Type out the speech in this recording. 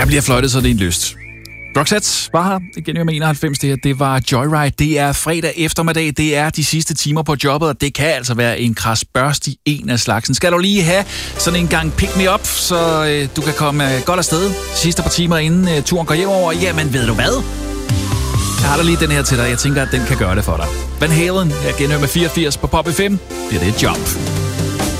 Der bliver fløjtet, så det er en lyst. Roxette var her igen med 91. Det var Joyride. Det er fredag eftermiddag. Det er de sidste timer på jobbet, og det kan altså være en krasbørstig en af slagsen. Skal du lige have sådan en gang pick me up, så du kan komme godt afsted sidste par timer inden turen går hjem over? Jamen ved du hvad? Jeg har da lige den her til dig. Jeg tænker, at den kan gøre det for dig. Van Halen er genhør med 84 på Pop FM. Det er det Jump.